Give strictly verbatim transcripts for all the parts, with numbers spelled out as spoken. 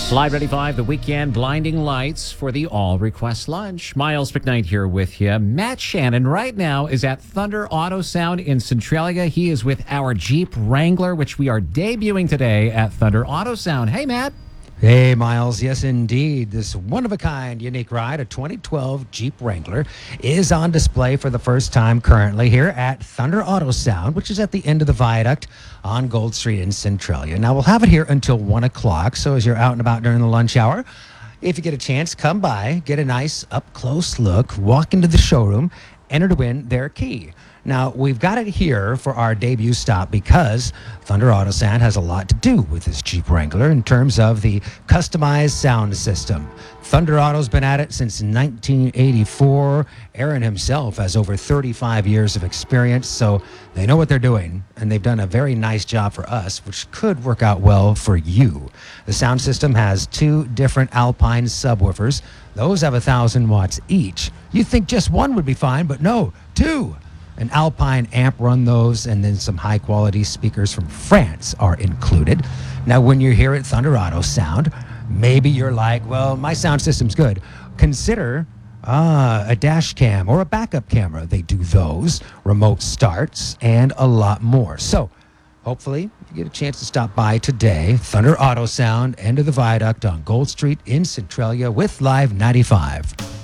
Live ninety-five, the weekend blinding lights for the All Request Lunch. Miles McKnight here with you. Matt Shannon right now is at Thunder Auto Sound in Centralia. He is with our Jeep Wrangler, which we are debuting today at Thunder Auto Sound. Hey, Matt. Hey, Miles. Yes, indeed. This one-of-a-kind unique ride, a twenty twelve Jeep Wrangler, is on display for the first time currently here at Thunder Auto Sound, which is at the end of the viaduct on Gold Street in Centralia. Now, we'll have it here until one o'clock, so as you're out and about during the lunch hour, if you get a chance, come by, get a nice up-close look, walk into the showroom, enter to win their key. Now, we've got it here for our debut stop because Thunder Auto Sound has a lot to do with this Jeep Wrangler in terms of the customized sound system. Thunder Auto's been at it since nineteen eighty-four. Aaron himself has over thirty-five years of experience, so they know what they're doing, and they've done a very nice job for us, which could work out well for you. The sound system has two different Alpine subwoofers. Those have one thousand watts each. You'd think just one would be fine, but no, two. An Alpine amp run those, and then some high-quality speakers from France are included. Now, when you're here at Thunder Auto Sound, maybe you're like, well, my sound system's good. Consider ah, a dash cam or a backup camera. They do those, remote starts, and a lot more. So, hopefully, if you get a chance to stop by today, Thunder Auto Sound, end of the viaduct on Gold Street in Centralia with Live ninety-five.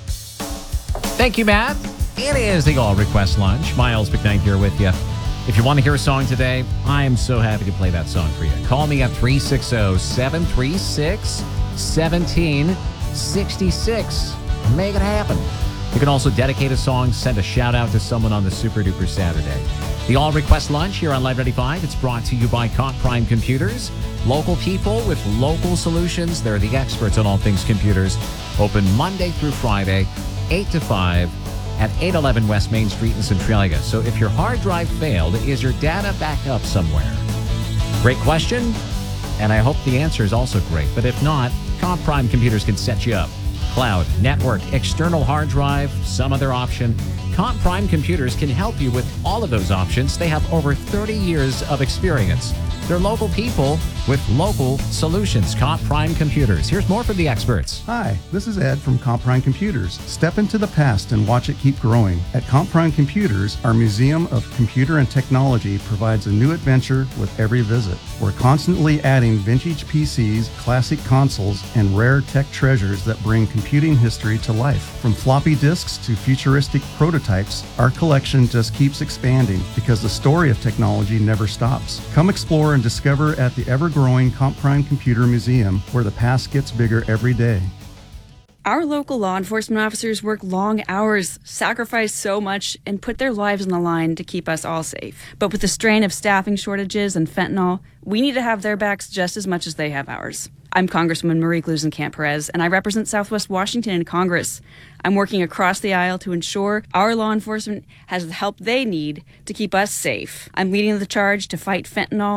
Thank you, Matt. It is the All Request Lunch. Miles McKnight here with you. If you want to hear a song today, I am so happy to play that song for you. Call me at three six zero, seven three six, one seven six six. Make it happen. You can also dedicate a song, send a shout out to someone on the Super Duper Saturday. The All Request Lunch here on Live ninety-five. It's brought to you by Comp Prime Computers. Local people with local solutions. They're the experts on all things computers. Open Monday through Friday, eight to five. At eight eleven West Main Street in Centralia. So if your hard drive failed, is your data back up somewhere? Great question, and I hope the answer is also great. But if not, Comp Prime Computers can set you up. Cloud, network, external hard drive, some other option. Comp Prime Computers can help you with all of those options. They have over thirty years of experience. They're local people with local solutions. Comp Prime Computers. Here's more from the experts. Hi, this is Ed from Comp Prime Computers. Step into the past and watch it keep growing. At Comp Prime Computers, our Museum of Computer and Technology provides a new adventure with every visit. We're constantly adding vintage P Cs, classic consoles, and rare tech treasures that bring computing history to life. From floppy disks to futuristic prototypes, our collection just keeps expanding because the story of technology never stops. Come explore and discover at the ever-growing Comp Prime Computer Museum, where the past gets bigger every day. Our local law enforcement officers work long hours, sacrifice so much, and put their lives on the line to keep us all safe. But with the strain of staffing shortages and fentanyl, we need to have their backs just as much as they have ours. I'm Congresswoman Marie Gluesenkamp-Perez, and I represent Southwest Washington in Congress. I'm working across the aisle to ensure our law enforcement has the help they need to keep us safe. I'm leading the charge to fight fentanyl